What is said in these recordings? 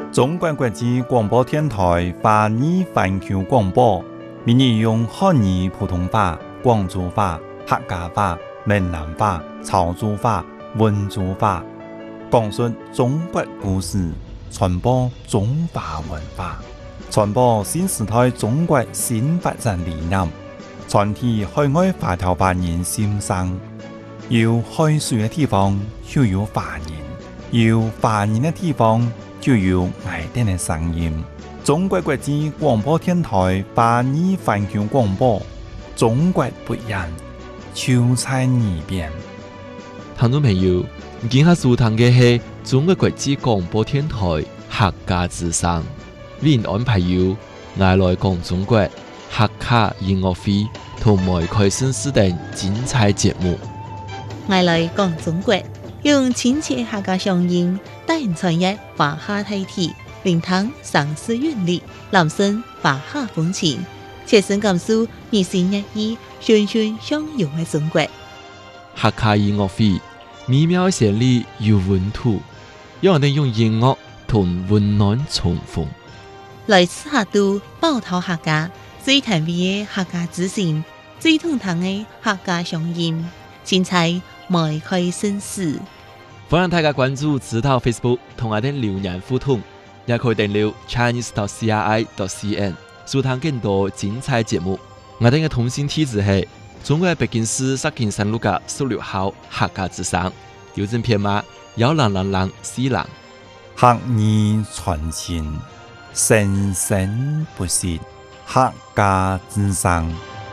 中国国际广播电台华语环球广播，每日用汉语普通话、广州话、客家话、闽南话、潮州话、温州话，讲述中国故事，传播中华文化，传播新时代中国新发展理念，传递海外华侨华人心声。有海水的地方就有华人，有华人的地方就有爱店的声音。中国国际广播电台华语环球广播，中国不一样，就在耳边。 听众朋友，今下收听的是中国国际广播电台客家之声，为您安排有爱来讲中国客家音乐会同埋开新视等精彩节目。 爱来讲中国，用亲切客家乡音，带人传阅华夏大体，聆听城市韵律，揽声华夏风情，切身感受日新月异、循循相融的中国。 客家音乐会美妙旋律有温度，让我哋用音乐同温暖重逢。 来自客都包头客家，最甜美的客家之声，最通透的客家乡音，精彩迈开新事。 欢迎大家关注指导 Facebook 同我哋留言互动，也可以登录 chinese.cri.cn 收聽更多精彩節目。我哋嘅通訊地址係中國北京市石景山路嘅16號客家之聲，郵政編碼10004人。 客語傳情，生生不息，客家之聲。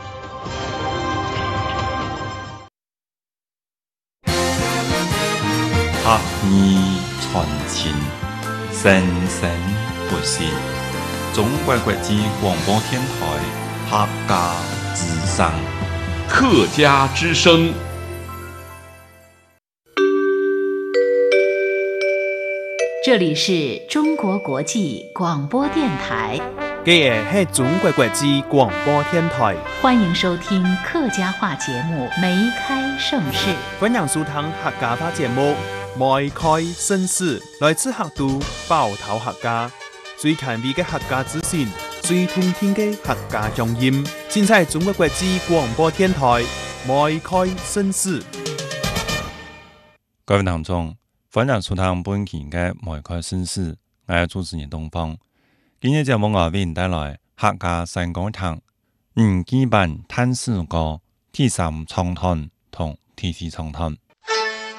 客語傳情，生生不息。中國國際廣播電台客家之聲。 客家之聲。 这里是中国国际广播电台， 这个是中国国际广播电台， 欢迎收听客家话节目《梅开盛世》。 欢迎收听客家话节目《梅开盛世》，来自客都包头客家，最近味嘅客家之声，最通天嘅客家乡音，现在中国国际广播电台《梅开盛世》。 各位聽眾，歡迎收聽本期嘅《梅開盛世》，我係主持人東方。今日節目我為您帶來客家新講堂基本探視歌第3重談同第4重談。